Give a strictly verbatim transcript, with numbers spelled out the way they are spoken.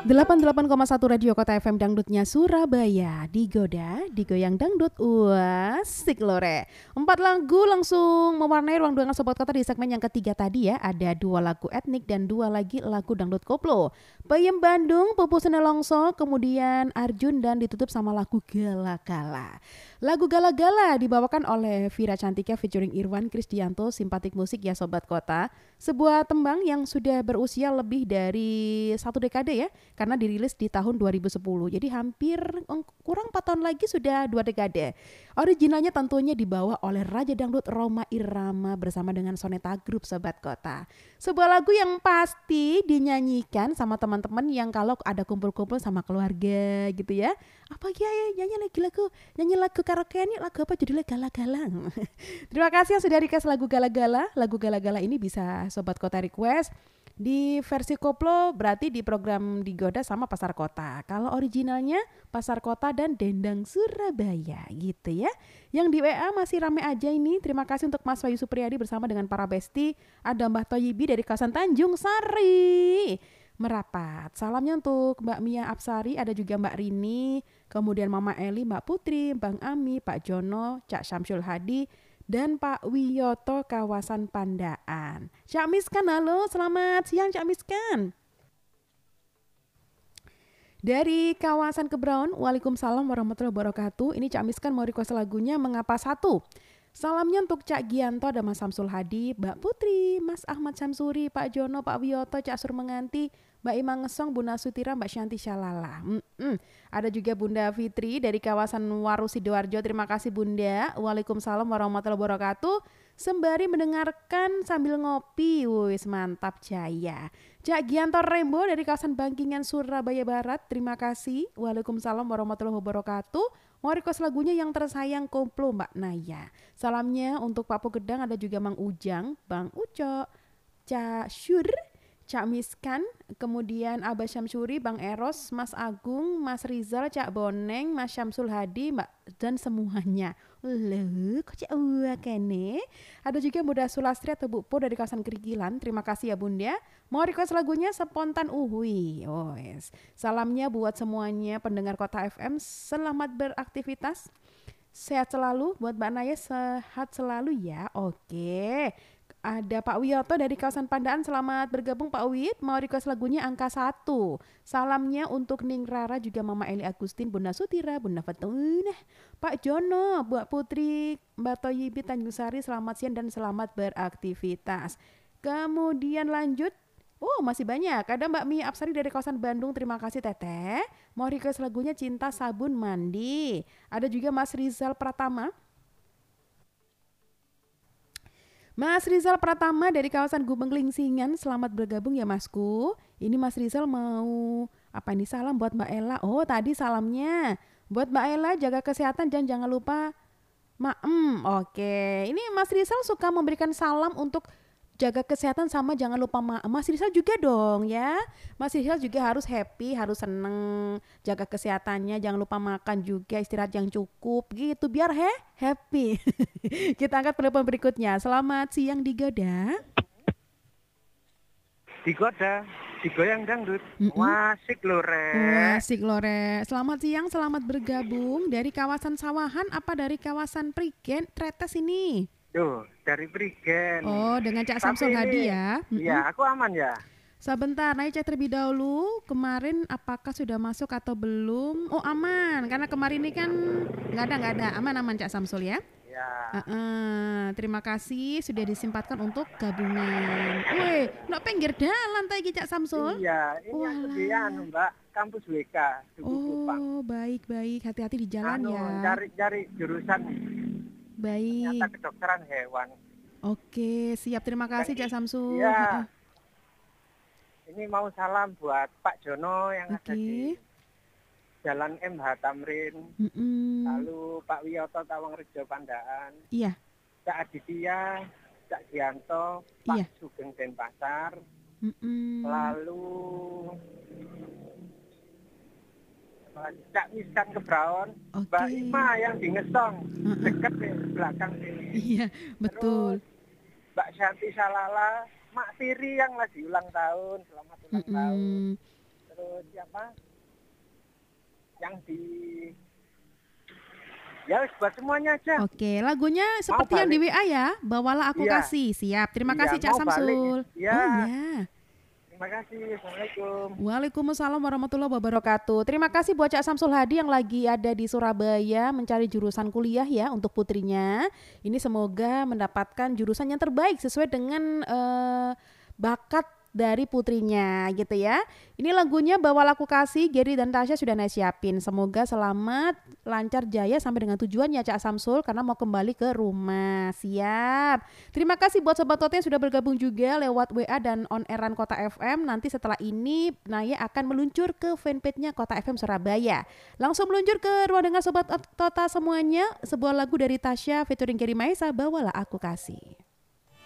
delapan puluh delapan koma satu Radio Kota F M Dangdutnya Surabaya. Digoda, digoyang dangdut. Asik lore. Empat lagu langsung mewarnai ruang dengar Sobat Kota di segmen yang ketiga tadi ya. Ada dua lagu etnik dan dua lagi lagu dangdut koplo. Peyem Bandung, Pupu Senelongso, kemudian Arjun, dan ditutup sama lagu Gala-Gala. Lagu Gala-Gala dibawakan oleh Vira Cantika featuring Irwan Krisdianto, Simpatik Musik ya Sobat Kota. Sebuah tembang yang sudah berusia lebih dari satu dekade ya, karena dirilis di tahun dua ribu sepuluh. Jadi hampir kurang empat tahun lagi sudah dua dekade. Originalnya tentunya dibawa oleh Raja Dangdut Rhoma Irama bersama dengan Soneta Group Sobat Kota. Sebuah lagu yang pasti dinyanyikan sama teman-teman yang kalau ada kumpul-kumpul sama keluarga gitu ya. Apa ya, ya nyanyi lagi lagu, nyanyi lagu karaoke ini lagu apa judulnya Gala-Gala. Terima kasih yang sudah request lagu Gala-Gala. Lagu Gala-Gala ini bisa Sobat Kota request di versi koplo, berarti di program Digoda sama Pasar Kota. Kalau originalnya Pasar Kota dan Dendang Surabaya gitu ya. Yang di W A masih rame aja ini. Terima kasih untuk Mas Wahyu Supriyadi bersama dengan para besti. Ada Mbah Toyibi dari kawasan Tanjung Sari Merapat. Salamnya untuk Mbak Mia Apsari, ada juga Mbak Rini, kemudian Mama Eli, Mbak Putri, Bang Ami, Pak Jono, Cak Syamsul Hadi, dan Pak Wiyoto kawasan Pandaan. Cak Miskan, halo, selamat siang Cak Miskan. Dari kawasan Kebraun, Waalaikumsalam warahmatullahi wabarakatuh. Ini Cak Miskan mau request lagunya Mengapa Satu. Salamnya untuk Cak Gianto, ada Mas Samsul Hadi, Mbak Putri, Mas Ahmad Samsuri, Pak Jono, Pak Wiyoto, Cak Sur Menganti, Mbak Imang Ngesong, Bunda Sutira, Mbak Shanti Shalala. Mm-mm. Ada juga Bunda Fitri dari kawasan Waru Sidoarjo. Terima kasih Bunda. Waalaikumsalam warahmatullahi wabarakatuh. Sembari mendengarkan sambil ngopi. Wis mantap jaya. Cak Gianto Rembo dari kawasan Bangkingan Surabaya Barat. Terima kasih. Waalaikumsalam warahmatullahi wabarakatuh. Mau request lagunya yang tersayang koplo Mbak Naya. Salamnya untuk Pak Pogedang, ada juga Mang Ujang, Bang Uco, Cak Syur, Cak Miskan, kemudian Abah Syamsuri, Bang Eros, Mas Agung, Mas Rizal, Cak Boneng, Mas Syamsul Hadi, Mbak, dan semuanya. Loh, kok Cak Uwa kene? Ada juga Bunda Sulastri atau Bu Po dari kawasan Kerikilan. Terima kasih ya Bunda. Mau request lagunya Spontan Uhui. Oh yes. Salamnya buat semuanya pendengar Kota F M. Selamat beraktivitas. Sehat selalu buat Mbak Naya, sehat selalu ya. Oke. Ada Pak Wiyoto dari kawasan Pandaan, selamat bergabung Pak Wiyot. Mau request lagunya Angka Satu. Salamnya untuk Ning Rara, juga Mama Eli Agustin, Bunda Sutira, Bunda Fatuna, Pak Jono, Mbak Putri, Mbak Toyibi Tanjung Sari, selamat siang dan selamat beraktivitas. Kemudian lanjut. Oh masih banyak. Ada Mbak Mia Apsari dari kawasan Bandung. Terima kasih Teteh. Mau request lagunya Cinta Sabun Mandi. Ada juga Mas Rizal Pratama. Mas Rizal Pratama dari kawasan Gubeng Lingsingan, selamat bergabung ya Masku. Ini Mas Rizal mau apa ini, salam buat Mbak Ella. Oh tadi salamnya buat Mbak Ella, jaga kesehatan dan jangan lupa maem. Oke, ini Mas Rizal suka memberikan salam untuk jaga kesehatan sama jangan lupa ma- Mas Rizal juga dong ya. Mas Rizal juga harus happy, harus seneng, jaga kesehatannya, jangan lupa makan juga, istirahat yang cukup gitu biar he happy. Kita angkat telepon berikutnya. Selamat siang Digoda. Digoda, digoyang dangdut. Mm-mm. Wasik lore. Asik lore. Selamat siang, selamat bergabung dari kawasan Sawahan apa dari kawasan Prigen, Tretes ini? Tuh, dari Prigen. Oh, dengan Cak Samsul Tapi Hadi ini- ya. Iya, Mm-mm. aku aman ya. Sebentar, naik cek terlebih dahulu. Kemarin apakah sudah masuk atau belum? Oh aman, karena kemarin ini kan nggak ada nggak ada. Aman aman Cak Samsul ya. Ya. Uh-uh. Terima kasih sudah disempatkan untuk gabungan. Wih, nak pinggir dalan tadi Cak Samsul. Iya, ini yang Walah. kebian Mbak, kampus W K, Duku Kupang. Oh baik baik, hati-hati di jalan Anu, ya. cari-cari jurusan Baik. ternyata kedokteran hewan. Oke, siap. Terima kasih Cak Samsul. Iya. Uh-uh. Ini mau salam buat Pak Jono yang ada di Oke. Jalan M H Tamrin. Mm-mm. Lalu Pak Wiyoto Tawangrejo Pandaan. Iya. Cak Aditya, Cak Gianto, Pak Iya. Sugeng Denpasar. Mm-mm. Lalu Cak Miskan Kebraun, Oke. Mbak Ima yang di Ngesong, Uh-uh. dekat di belakang sini. Iya, betul. Terus Mbak Shanti Shalala, Mak Tiri yang lagi ulang tahun, selamat ulang tahun. Mm-mm. Terus apa? Yang di ya buat semuanya aja. Oke, lagunya seperti yang di W A ya. Bawalah aku Iya. kasih. Siap. Terima Iya, kasih Cak mau Samsul. balik. Iya. Oh iya. Terima kasih. Assalamualaikum. Waalaikumsalam warahmatullahi wabarakatuh. Terima kasih buat Cak Samsul Hadi yang lagi ada di Surabaya mencari jurusan kuliah ya untuk putrinya. Ini semoga mendapatkan jurusan yang terbaik sesuai dengan eh, bakat dari putrinya gitu ya. Ini lagunya Bawalah Aku Kasih, Gary dan Tasya sudah Naya siapin. Semoga selamat, lancar jaya sampai dengan tujuan ya Cak Samsul karena mau kembali ke rumah. Siap. Terima kasih buat Sobat Tote yang sudah bergabung juga lewat W A dan on airan Kota F M. Nanti setelah ini Naya akan meluncur ke fanpage-nya Kota F M Surabaya. Langsung meluncur ke ruang dengar Sobat Tota semuanya. Sebuah lagu dari Tasya featuring Gary Maesa, Bawalah Aku Kasih.